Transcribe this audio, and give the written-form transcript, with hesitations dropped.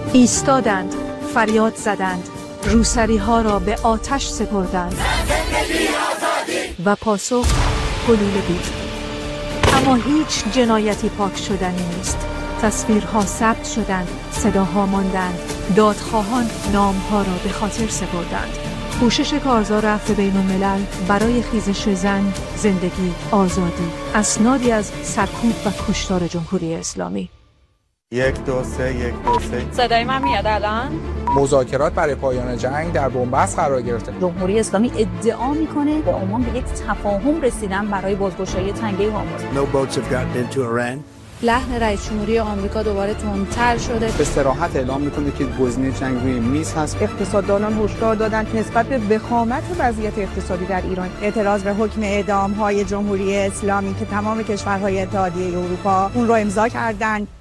ایستادند، فریاد زدند، روسری ها را به آتش سپردند و پاسخ گلوله بود. اما هیچ جنایتی پاک شدنی نیست. تصویرها ثبت شدند، صداها ماندند، دادخواهان نامها را به خاطر سپردند. کوشش کارزار عفو بین الملل برای خیزش زن، زندگی، آزادی، اسنادی از سرکوب و کشتار جمهوری اسلامی. 1 2 3 1 2 3. صدای من میاد الان؟ مذاکرات برای پایان جنگ در بنبست قرار گرفته. جمهوری اسلامی ادعا میکنه به عمان به یک تفاهم رسیدن برای بازگشایی تنگه هرمز. No boats have gotten into Iran. لحن رئیس جمهوری آمریکا دوباره تندتر شده. به صراحت اعلام میکنه که گزینه جنگ روی میز هست. اقتصاددانان هشدار دادند نسبت به وخامت وضعیت اقتصادی در ایران اعتراض به حکم اعدام‌های جمهوری اسلامی که تمام کشورهای اتحادیه اروپا اون رو امضا کردند